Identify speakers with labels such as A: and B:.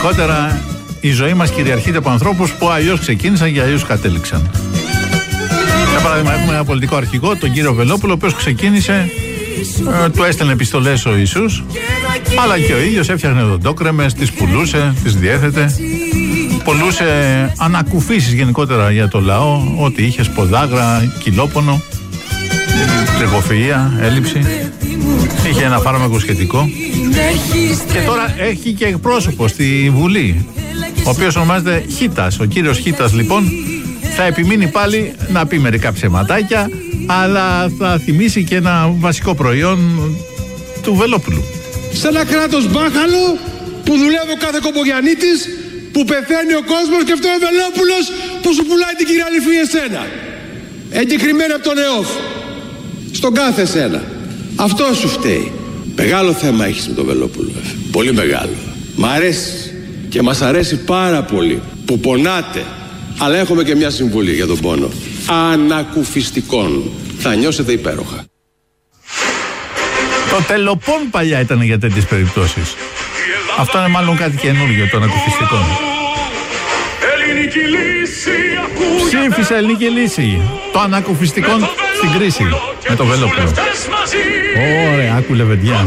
A: γενικότερα η ζωή μας κυριαρχείται από ανθρώπους που αλλιώς ξεκίνησαν και αλλιώς κατέληξαν. Για παράδειγμα, έχουμε ένα πολιτικό αρχηγό, τον κύριο Βελόπουλο, ο οποίος ξεκίνησε, του έστελνε επιστολές ο Ιησούς, αλλά και ο ίδιος έφτιαχνε οδοντόκρεμες, τις πουλούσε, τις διέθετε. Πολλούσε ανακουφίσεις γενικότερα για το λαό, ό,τι είχε, σποδάγρα, κυλόπονο, τρεχοφυΐα, έλλειψη. Είχε ένα φάρμακο σχετικό. Και τώρα έχει και εκπρόσωπο στη Βουλή, ο οποίος ονομάζεται Χίτας. Ο κύριος Χίτας λοιπόν θα επιμείνει πάλι να πει μερικά ψεματάκια, αλλά θα θυμίσει και ένα βασικό προϊόν του Βελόπουλου.
B: Σε ένα κράτος μπάχαλο που δουλεύει κάθε κομπογιαννίτης, που πεθαίνει ο κόσμος και αυτό ο Βελόπουλος που σου πουλάει την κυριαλυφή εσένα. Εγκεκριμένα από τον ΕΟΦ. Στον κάθε σένα. Αυτό σου φταίει. Μεγάλο θέμα έχεις με τον Βελόπουλο. Πολύ μεγάλο. Μ' αρέσει και μας αρέσει πάρα πολύ που πονάτε. Αλλά έχουμε και μια συμβουλή για τον πόνο. Ανακουφιστικών. Θα νιώσετε υπέροχα.
A: Το τελοπών παλιά ήταν για τέτοιες περιπτώσεις. Αυτό είναι μάλλον κάτι καινούργιο, το ανακουφιστικό. Ψήφισε ελληνική λύση. Το ανακουφιστικό στην κρίση. Με το Βελόπουλο. Ωραία, άκου λεβεντιά.